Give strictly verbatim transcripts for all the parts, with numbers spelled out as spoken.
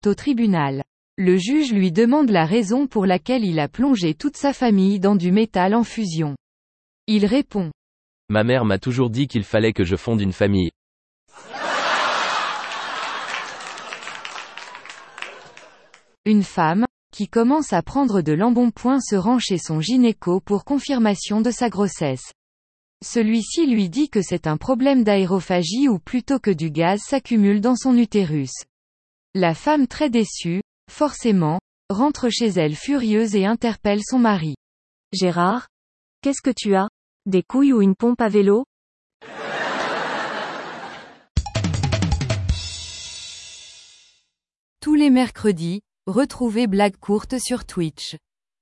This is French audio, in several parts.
Au tribunal. Le juge lui demande la raison pour laquelle il a plongé toute sa famille dans du métal en fusion. Il répond. Ma mère m'a toujours dit qu'il fallait que je fonde une famille. Une femme, qui commence à prendre de l'embonpoint se rend chez son gynéco pour confirmation de sa grossesse. Celui-ci lui dit que c'est un problème d'aérophagie ou plutôt que du gaz s'accumule dans son utérus. La femme très déçue, forcément, rentre chez elle furieuse et interpelle son mari. Gérard? Qu'est-ce que tu as? Des couilles ou une pompe à vélo? Tous les mercredis, retrouvez Blague courte sur Twitch.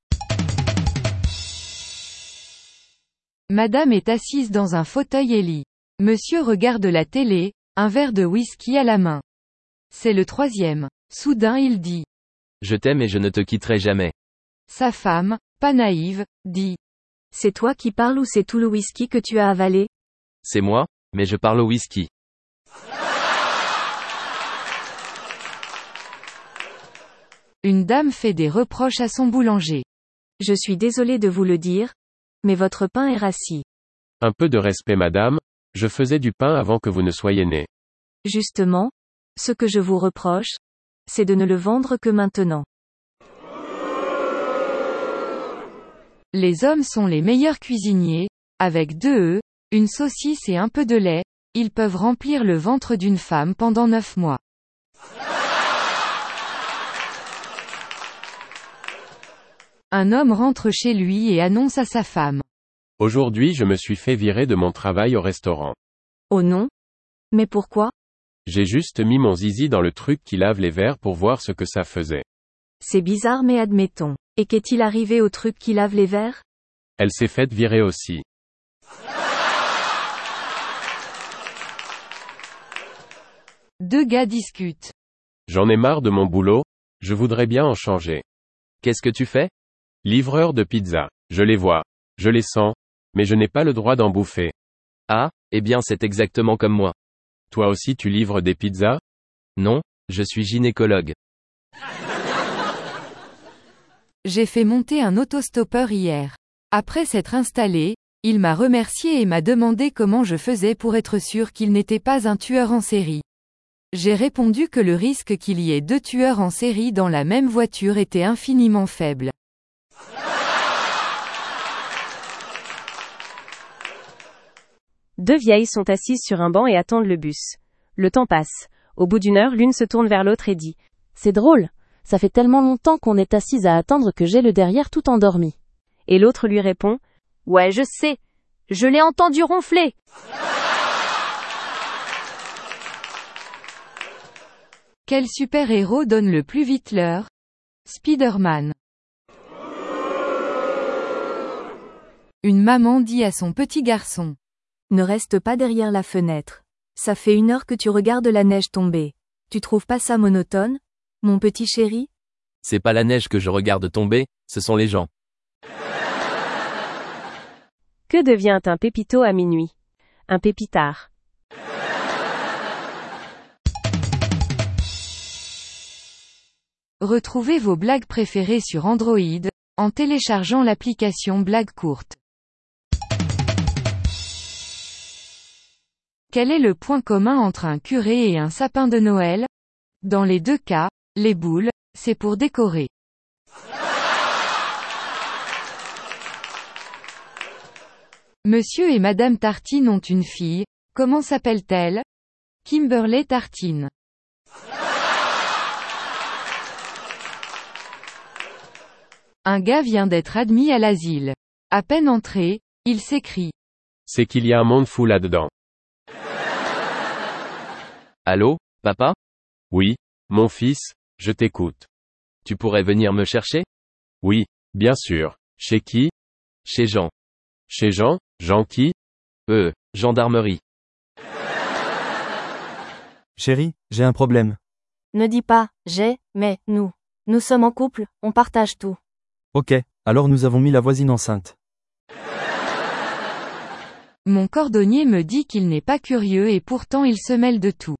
Madame est assise dans un fauteuil et lit. Monsieur regarde la télé, un verre de whisky à la main. C'est le troisième. Soudain il dit. Je t'aime et je ne te quitterai jamais. Sa femme, pas naïve, dit. C'est toi qui parles ou c'est tout le whisky que tu as avalé? C'est moi, mais je parle au whisky. Une dame fait des reproches à son boulanger. Je suis désolée de vous le dire, mais votre pain est rassis. Un peu de respect madame, je faisais du pain avant que vous ne soyez née. Justement, ce que je vous reproche, c'est de ne le vendre que maintenant. Les hommes sont les meilleurs cuisiniers, avec deux œufs, une saucisse et un peu de lait, ils peuvent remplir le ventre d'une femme pendant neuf mois. Un homme rentre chez lui et annonce à sa femme. Aujourd'hui je me suis fait virer de mon travail au restaurant. Oh non? Mais pourquoi? J'ai juste mis mon zizi dans le truc qui lave les verres pour voir ce que ça faisait. C'est bizarre mais admettons. Et qu'est-il arrivé au truc qui lave les verres? Elle s'est faite virer aussi. Deux gars discutent. J'en ai marre de mon boulot, je voudrais bien en changer. Qu'est-ce que tu fais? Livreur de pizza. Je les vois. Je les sens. Mais je n'ai pas le droit d'en bouffer. Ah, eh bien c'est exactement comme moi. Toi aussi tu livres des pizzas? Non, je suis gynécologue. J'ai fait monter un autostoppeur hier. Après s'être installé, il m'a remercié et m'a demandé comment je faisais pour être sûr qu'il n'était pas un tueur en série. J'ai répondu que le risque qu'il y ait deux tueurs en série dans la même voiture était infiniment faible. Deux vieilles sont assises sur un banc et attendent le bus. Le temps passe. Au bout d'une heure, l'une se tourne vers l'autre et dit. C'est drôle. Ça fait tellement longtemps qu'on est assise à attendre que j'ai le derrière tout endormi. Et l'autre lui répond. Ouais, je sais. Je l'ai entendu ronfler. Quel super-héros donne le plus vite l'heure? Spider-Man. Une maman dit à son petit garçon. Ne reste pas derrière la fenêtre. Ça fait une heure que tu regardes la neige tomber. Tu trouves pas ça monotone, mon petit chéri? C'est pas la neige que je regarde tomber, ce sont les gens. Que devient un pépito à minuit? Un pépitard. Retrouvez vos blagues préférées sur Android, en téléchargeant l'application Blague courte. Quel est le point commun entre un curé et un sapin de Noël? Dans les deux cas, les boules, c'est pour décorer. Monsieur et Madame Tartine ont une fille, comment s'appelle-t-elle? Kimberley Tartine. Un gars vient d'être admis à l'asile. À peine entré, il s'écrie. C'est qu'il y a un monde fou là-dedans. Allô, papa? Oui, mon fils, je t'écoute. Tu pourrais venir me chercher? Oui, bien sûr. Chez qui? Chez Jean. Chez Jean? Jean qui? Euh, gendarmerie. Chérie, j'ai un problème. Ne dis pas, j'ai, mais, nous. Nous sommes en couple, on partage tout. Ok, alors nous avons mis la voisine enceinte. Mon cordonnier me dit qu'il n'est pas curieux et pourtant il se mêle de tout.